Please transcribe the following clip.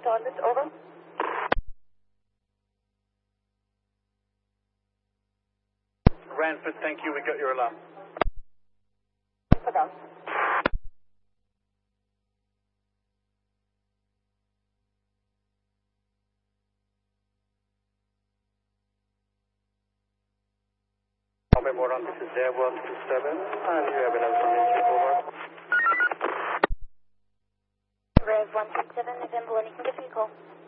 on this, over. Ranford, thank you. We got your alarm. Put down. Moran, this is Air 127, and you have an information, over. Rev 127, November, any vehicle.